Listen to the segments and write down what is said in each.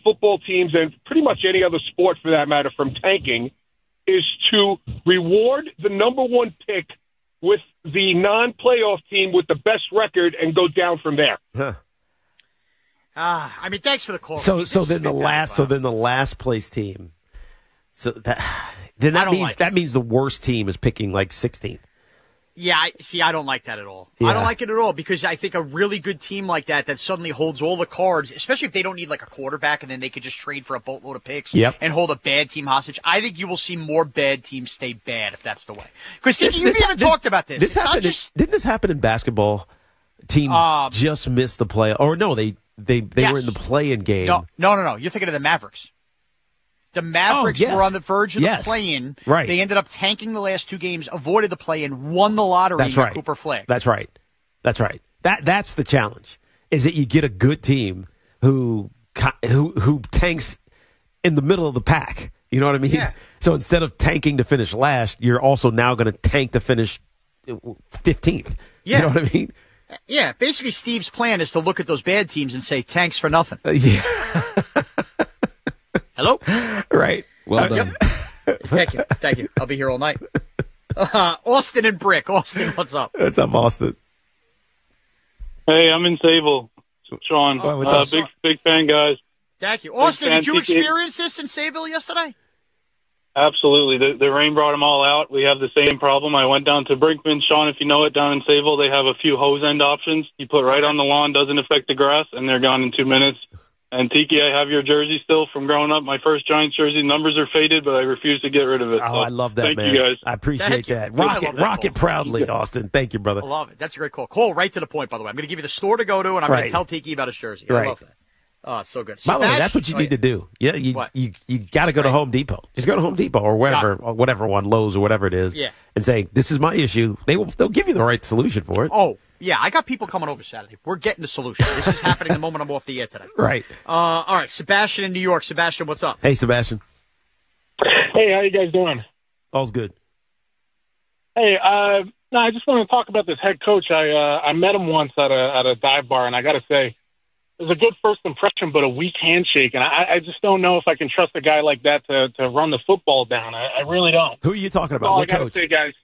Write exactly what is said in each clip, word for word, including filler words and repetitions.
football teams and pretty much any other sport for that matter from tanking is to reward the number one pick with the non-playoff team with the best record and go down from there. Huh. Uh, I mean, thanks for the call. So, This so has then the been last, bad. so then the last place team. So that then I that don't means like that means the worst team is picking like sixteenth. Yeah, I, see, I don't like that at all. Yeah. I don't like it at all because I think a really good team like that that suddenly holds all the cards, especially if they don't need like a quarterback and then they could just trade for a boatload of picks Yep. and hold a bad team hostage. I think you will see more bad teams stay bad if that's the way. Because This- you this- haven't this- talked about this. This It's not happened. just, didn't this happen in basketball? Team Um, just missed the play, or no? They they they Yes. were in the play-in game. no, no, no, no. You're thinking of the Mavericks. The Mavericks Oh, yes. were on the verge of Yes. the play-in. Right. They ended up tanking the last two games, avoided the play-in, won the lottery. That's and got right. Cooper Flag. That's right. That's right. That that's the challenge. Is that you get a good team who co- who who tanks in the middle of the pack. You know what I mean? Yeah. So instead of tanking to finish last, you're also now going to tank to finish fifteenth. Yeah. You know what I mean? Yeah, basically Steve's plan is to look at those bad teams and say, thanks for nothing. Uh, yeah. Hello? Right. Well done. Thank you. Thank you. I'll be here all night. Uh, Austin and Brick. Austin, what's up? What's up, Austin? Hey, I'm in Sable. Sean, Oh, what's uh, up? big big fan, guys. Thank you. Austin, fan, did you T K. experience this in Sayville yesterday? Absolutely. The, the rain brought them all out. We have the same problem. I went down to Brinkman. Sean, if you know it, down in Sayville, they have a few hose end options. You put right on the lawn, doesn't affect the grass, and they're gone in two minutes. And Tiki, I have your jersey still from growing up. My first Giants jersey. Numbers are faded, but I refuse to get rid of it. Oh, So, I love that, thank man. you, guys. I appreciate Thank you. that. Good, I Rock it, love that rock call. it proudly, Austin. Thank you, brother. I love it. That's a great call. Call right to the point, by the way. I'm going to give you the store to go to, and I'm going Right. to tell Tiki about his jersey. I Right. love that. Oh, it's so good. By the way, Sebastian- that's what you oh, need yeah. to do. Yeah, you What? you you got to go to Right. Home Depot. Just go to Home Depot or wherever, or whatever one, Lowe's or whatever it is, Yeah. and say, "This is my issue." They will. They'll give you the right solution for it. Oh, yeah. I got people coming over Saturday. We're getting the solution. This is happening the moment I'm off the air today. Right. Uh, all right. Sebastian in New York. Sebastian, what's up? Hey, Sebastian. Hey, how you guys doing? All's good. Hey, uh, no, I just want to talk about this head coach. I uh, I met him once at a at a dive bar, and I got to say, it was a good first impression, but a weak handshake. And I, I just don't know if I can trust a guy like that to, to run the football down. I, I really don't. Who are you talking about? All I What got to coach? say, guys,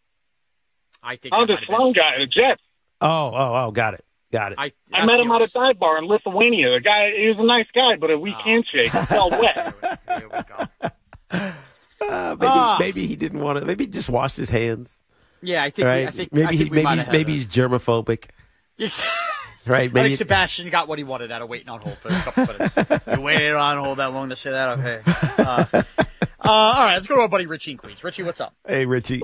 I think I'm that the might have been- Sloan guy, the Jets. Oh, oh, oh, got it, got it. I, I met him at a dive bar in Lithuania. The guy, he was a nice guy, but a weak Oh. handshake. It felt wet. Here we go. Uh, maybe Ah. maybe he didn't want to. Maybe he just washed his hands. Yeah, I think. Right. We, I think maybe I he think we maybe might he's, have had maybe a- he's germophobic. Yes. Right. I Maybe. think Sebastian got what he wanted out of waiting on hold for a couple minutes. You waited on hold that long to say that? Okay. Uh, uh, all right, let's go to our buddy Richie in Queens. Richie, what's up? Hey, Richie.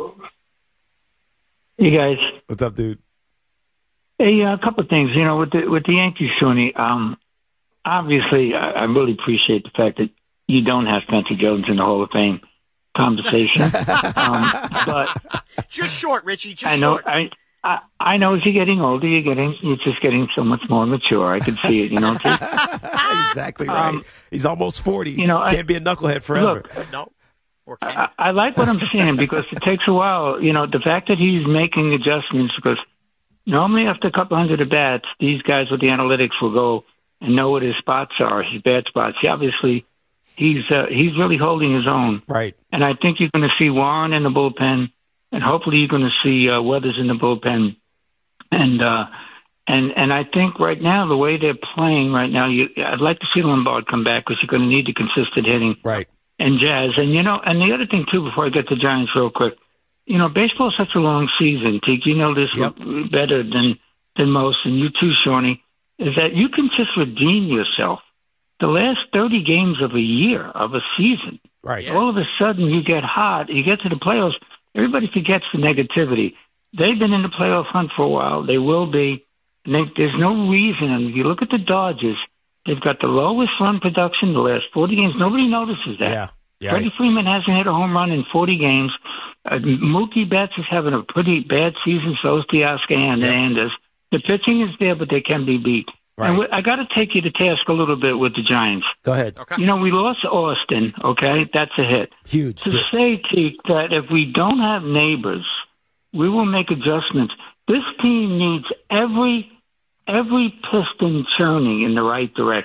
You guys, What's up, dude? hey, a couple of things. You know, with the with the Yankees, Shoney, um, obviously, I, I really appreciate the fact that you don't have Spencer Jones in the Hall of Fame conversation. um, but Just short, Richie. Just I know, short. I, I I know as you're getting older, you're getting you're just getting so much more mature. I can see it. You know, Exactly right. Um, he's almost forty. you know, I- can't be a knucklehead forever. look, No. Or can I, I like what I'm saying because it takes a while. You know, the fact that he's making adjustments because normally after a couple hundred at bats, these guys with the analytics will go and know what his spots are, his bad spots. He obviously, he's uh, he's really holding his own, Right. and I think you're going to see Warren in the bullpen, and hopefully you're going to see uh, Weathers in the bullpen, and uh, and and I think right now the way they're playing right now, you, I'd like to see Lombard come back because you're going to need the consistent hitting. Right. And Jazz. And, you know, and the other thing, too, before I get to Giants real quick, you know, baseball is such a long season, Teak. You know this Yep. better than, than most, and you too, Shawnee, is that you can just redeem yourself. The last thirty games of a year, of a season, Right. all of a sudden you get hot, you get to the playoffs, everybody forgets the negativity. They've been in the playoff hunt for a while. They will be. And they, there's no reason. And if you look at the Dodgers, they've got the lowest run production the last forty games. Nobody notices that. Yeah. Yeah. Freddie Freeman hasn't hit a home run in forty games. Uh, Mookie Betts is having a pretty bad season, so is Teoscar and Yeah. Anders. The pitching is there, but they can be beat. Right. And we, I got to take you to task a little bit with the Giants. Go ahead. Okay. You know, we lost Austin, okay? That's a hit. Huge. To say, Teak, that if we don't have neighbors, we will make adjustments. This team needs every every piston churning in the right direction.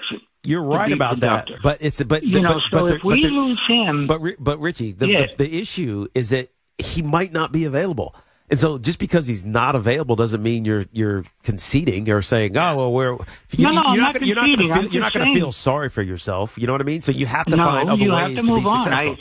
you're right about that. But it's but you know, but, so but if we but lose him, but but Richie, the, yeah. the the issue is that he might not be available. And so, just because he's not available doesn't mean you're you're conceding or saying, "Oh, well, we're." You, no, no, you're I'm not not gonna, you're not going to conceding. feel you're not going to feel sorry for yourself. You know what I mean? So you have to no, find other you ways have to, to move be on. successful.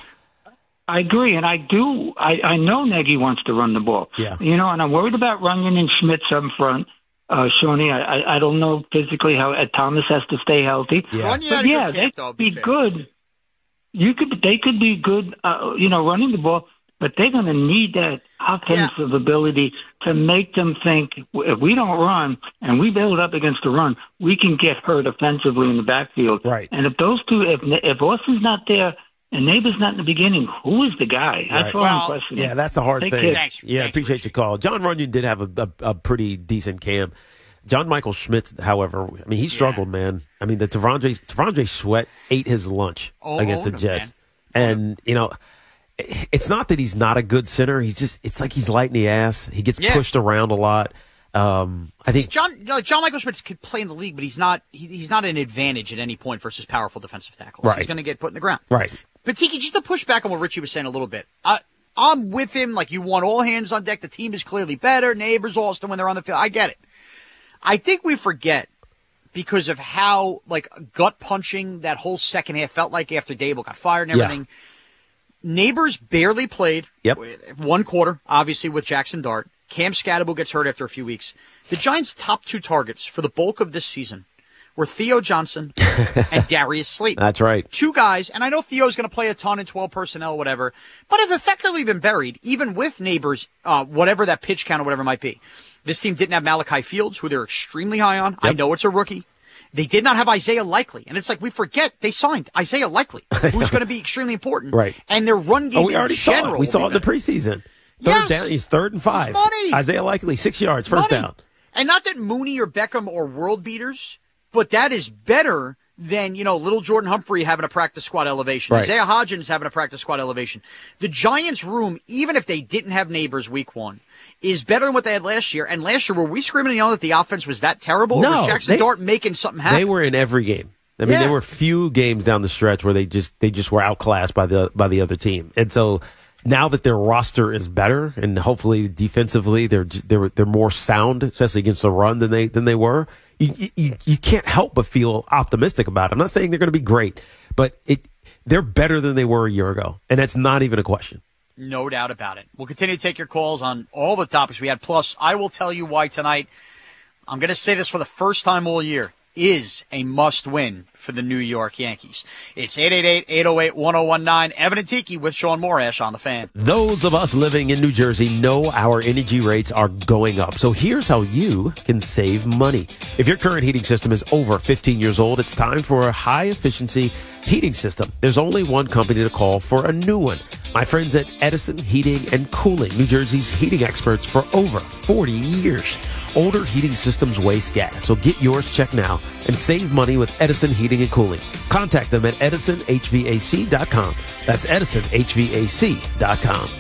I, I agree, and I do. I, I know Nagy wants to run the ball. Yeah. You know, and I'm worried about Runyon and Schmitz up front. Uh, Shawnee, I, I I don't know physically how uh, Thomas has to stay healthy. Yeah. Runyon But had a yeah, good they camp, though, could be be fair. good. You could, they could be good. Uh, you know, running the ball. But they're going to need that offensive ability to make them think if we don't run and we build up against the run, we can get hurt offensively in the backfield. Right. And if those two, if if Austin's not there and Neighbor's not in the beginning, who is the guy? That's Right. all Well, I'm questioning. Yeah, that's the hard Take thing. care. Thanks. Yeah, Thanks, appreciate Richie. your call. John Runyon did have a, a, a pretty decent camp. John Michael Schmitz, however, I mean, he struggled, man. I mean, the Tavondre, Tavondre Sweat ate his lunch Oh, against the owned him, Jets. man. And, you know, it's not that he's not a good center. He's just, it's like he's light in the ass. He gets Yeah. pushed around a lot. Um, I think John you know, John Michael Schmitz could play in the league, but he's not he, he's not an advantage at any point versus powerful defensive tackles. Right. He's going to get put in the ground. Right. But Tiki, just to push back on what Richie was saying a little bit, I, I'm with him. Like, you want all hands on deck. The team is clearly better. Neighbors, Austin, when they're on the field. I get it. I think we forget because of how, like, gut punching that whole second half felt like after Dable got fired and Yeah. everything. Neighbors barely played. Yep. One quarter, obviously, with Jackson Dart. Cam Scatterbo gets hurt after a few weeks. The Giants' top two targets for the bulk of this season were Theo Johnson and Darius Slayton. that's right. Two guys, and I know Theo's going to play a ton in twelve personnel, whatever, but have effectively been buried, even with Neighbors, uh, whatever that pitch count or whatever it might be. This team didn't have Malachi Fields, who they're extremely high on. I Yep. know it's a rookie. They did not have Isaiah Likely, and it's like we forget they signed Isaiah Likely, who's going to be extremely important. Right. And their run game Oh, we already in saw general. it. We saw it in the will be preseason. Third Yes. down. He's third and five. money. Isaiah Likely, six yards, first money. down. And not that Mooney or Beckham are world beaters, but that is better than, you know, little Jordan Humphrey having a practice squad elevation. Right. Isaiah Hodgins having a practice squad elevation. The Giants' room, even if they didn't have Neighbors week one, is better than what they had last year. And last year, were we screaming and yelling that the offense was that terrible? No, or was Jackson they- Dart making something happen? They were in every game. I mean, Yeah. there were few games down the stretch where they just they just were outclassed by the by the other team. And so now that their roster is better and hopefully defensively they're just, they're they're more sound, especially against the run than they than they were. You you you can't help but feel optimistic about it. I'm not saying they're going to be great, but it they're better than they were a year ago, and that's not even a question. No doubt about it. We'll continue to take your calls on all the topics we had. Plus, I will tell you why tonight, I'm going to say this for the first time all year, is a must-win for the New York Yankees. It's eight eight eight, eight oh eight, one oh one nine. Evan and Tiki with Sean Morash on The Fan. Those of us living in New Jersey know our energy rates are going up. So here's how you can save money. If your current heating system is over fifteen years old, it's time for a high-efficiency heating system. There's only one company to call for a new one. My friends at Edison Heating and Cooling, New Jersey's heating experts for over forty years. Older heating systems waste gas, so get yours checked now and save money with Edison Heating and Cooling. Contact them at edison h v a c dot com. That's edison h v a c dot com.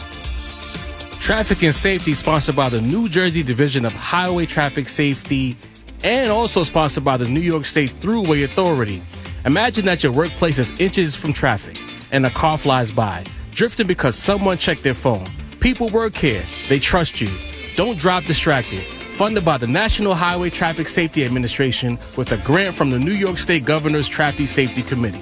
Traffic and Safety, sponsored by the New Jersey Division of Highway Traffic Safety and also sponsored by the New York State Thruway Authority. Imagine that your workplace is inches from traffic and a car flies by, drifting because someone checked their phone. People work here. They trust you. Don't drive distracted. Funded by the National Highway Traffic Safety Administration with a grant from the New York State Governor's Traffic Safety Committee.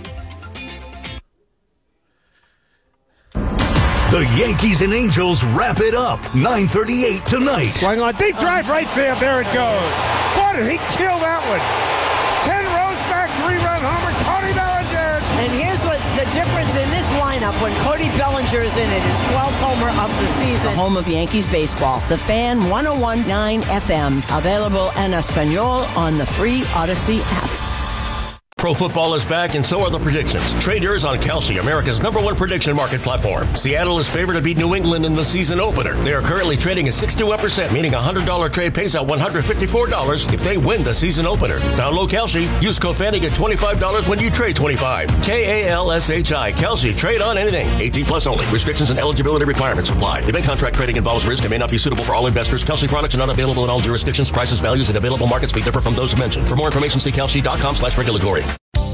The Yankees and Angels wrap it up. nine thirty-eight tonight. Swing on deep drive right field. There it goes. What did he kill that one? Ten rows back, three-run homer. Cody Bellinger. And here's what the difference in this lineup when Cody Bellinger is in it is twelfth homer of the season. The home of Yankees baseball. The Fan one oh one point nine F M. Available en Espanol on the free Odyssey app. Pro football is back, and so are the predictions. Trade yours on Kalshi, America's number one prediction market platform. Seattle is favored to beat New England in the season opener. They are currently trading at sixty-one percent, meaning a one hundred dollars trade pays out one hundred fifty-four dollars if they win the season opener. Download Kalshi. Use code FAN to get twenty-five dollars when you trade twenty-five. K A L S H I. Kalshi. Trade on anything. eighteen plus only. Restrictions and eligibility requirements apply. Event contract trading involves risk and may not be suitable for all investors. Kalshi products are not available in all jurisdictions. Prices, values, and available markets may differ from those mentioned. For more information, see Kalshi dot com slash regulatory.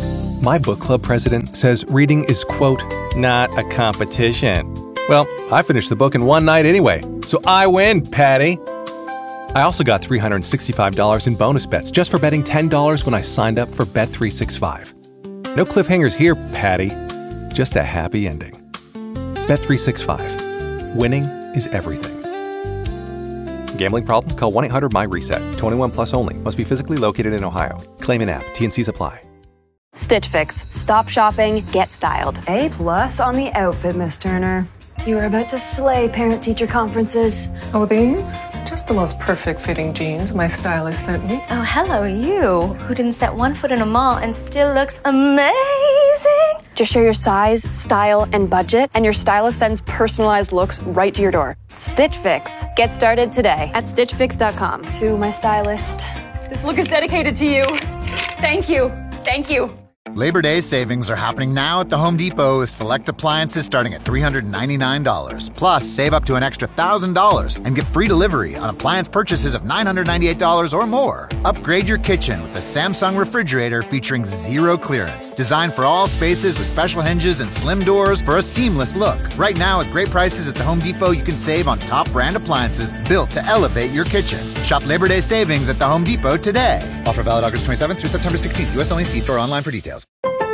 My book club president says reading is, quote, not a competition. Well, I finished the book in one night anyway, so I win, Patty. I also got three hundred sixty-five dollars in bonus bets just for betting ten dollars when I signed up for Bet three sixty-five. No cliffhangers here, Patty. Just a happy ending. Bet three sixty-five. Winning is everything. Gambling problem? Call one eight hundred my reset. twenty-one plus only. Must be physically located in Ohio. Claim in app. T and C's apply. Stitch Fix. Stop shopping, get styled. A plus on the outfit, Miss Turner. You are about to slay parent-teacher conferences. Oh, these? Just the most perfect fitting jeans my stylist sent me. Oh, hello, you, who didn't set one foot in a mall and still looks amazing. Just share your size, style, and budget, and your stylist sends personalized looks right to your door. Stitch Fix. Get started today at stitch fix dot com. To my stylist, this look is dedicated to you. Thank you. Thank you. Labor Day savings are happening now at the Home Depot with select appliances starting at three hundred ninety-nine dollars. Plus, save up to an extra one thousand dollars and get free delivery on appliance purchases of nine hundred ninety-eight dollars or more. Upgrade your kitchen with a Samsung refrigerator featuring zero clearance. Designed for all spaces with special hinges and slim doors for a seamless look. Right now, at great prices at the Home Depot, you can save on top brand appliances built to elevate your kitchen. Shop Labor Day savings at the Home Depot today. Offer valid August twenty-seventh through September sixteenth. U S only. See store online for details.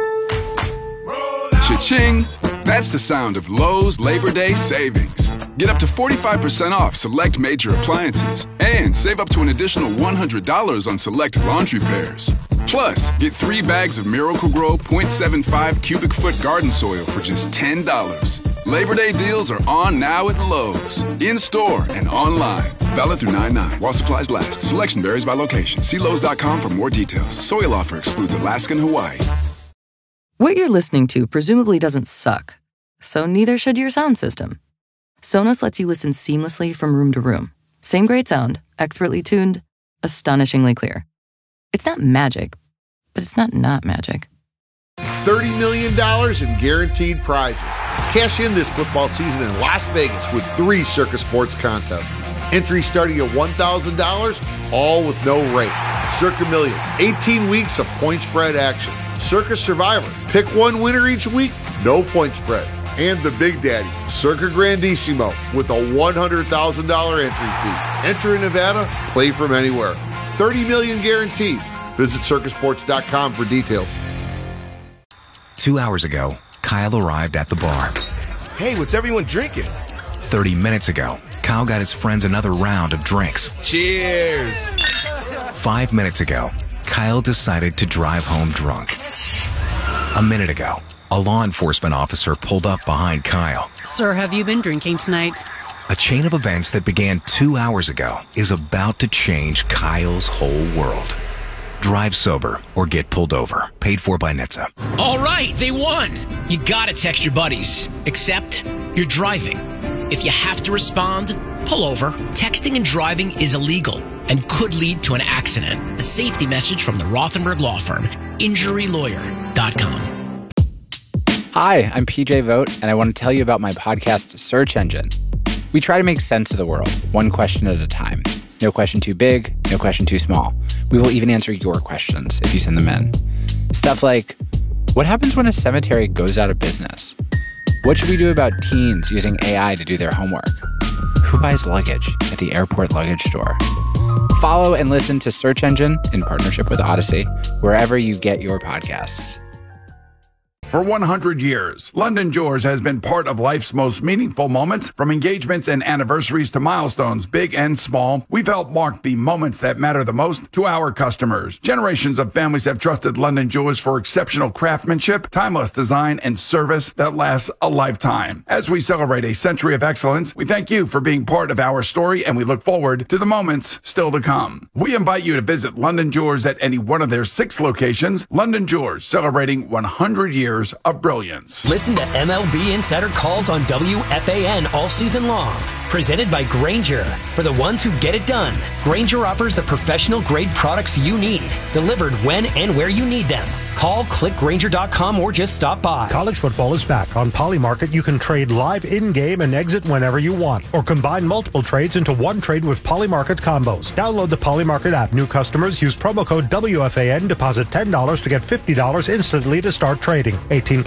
Cha-ching! That's the sound of Lowe's Labor Day savings. Get up to forty-five percent off select major appliances and save up to an additional one hundred dollars on select laundry pairs. Plus, get three bags of Miracle-Gro point seven five cubic foot garden soil for just ten dollars. Labor Day deals are on now at Lowe's, in-store and online. Valid through nine nine while supplies last. Selection varies by location. See Lowe's dot com for more details. Soil offer excludes Alaska and Hawaii. What you're listening to presumably doesn't suck, so neither should your sound system. Sonos lets you listen seamlessly from room to room. Same great sound, expertly tuned, astonishingly clear. It's not magic, but it's not not magic. thirty million dollars in guaranteed prizes. Cash in this football season in Las Vegas with three Circa Sports contests. Entry starting at one thousand dollars, all with no rate. Circa Million, eighteen weeks of point spread action. Circa Survivor, pick one winner each week, no point spread. And the Big Daddy, Circa Grandissimo, with a one hundred thousand dollars entry fee. Enter in Nevada, play from anywhere. thirty million dollars guaranteed. Visit circa sports dot com for details. Two hours ago, Kyle arrived at the bar. Hey, what's everyone drinking? thirty minutes ago, Kyle got his friends another round of drinks. Cheers! Five minutes ago, Kyle decided to drive home drunk. A minute ago, a law enforcement officer pulled up behind Kyle. Sir, have you been drinking tonight? A chain of events that began two hours ago is about to change Kyle's whole world. Drive sober or get pulled over. Paid for by N H T S A. All right, they won. You gotta text your buddies. Except you're driving. If you have to respond, pull over. Texting and driving is illegal and could lead to an accident. A safety message from the Rothenberg Law Firm. injury lawyer dot com. Hi, I'm P J Vogt, and I want to tell you about my podcast, Search Engine. We try to make sense of the world, one question at a time. No question too big, no question too small. We will even answer your questions if you send them in. Stuff like, what happens when a cemetery goes out of business? What should we do about teens using A I to do their homework? Who buys luggage at the airport luggage store? Follow and listen to Search Engine in partnership with Odyssey, wherever you get your podcasts. For one hundred years, London Jewelers has been part of life's most meaningful moments, from engagements and anniversaries to milestones, big and small. We've helped mark the moments that matter the most to our customers. Generations of families have trusted London Jewelers for exceptional craftsmanship, timeless design, and service that lasts a lifetime. As we celebrate a century of excellence, we thank you for being part of our story, and we look forward to the moments still to come. We invite you to visit London Jewelers at any one of their six locations. London Jewelers, celebrating one hundred years of brilliance. Listen to M L B Insider Calls on W F A N all season long. Presented by Grainger. For the ones who get it done, Grainger offers the professional grade products you need, delivered when and where you need them. Call, click Grainger dot com, or just stop by. College football is back. On Polymarket, you can trade live in-game and exit whenever you want, or combine multiple trades into one trade with Polymarket combos. Download the Polymarket app. New customers use promo code W F A N, deposit ten dollars to get fifty dollars instantly to start trading. eighteen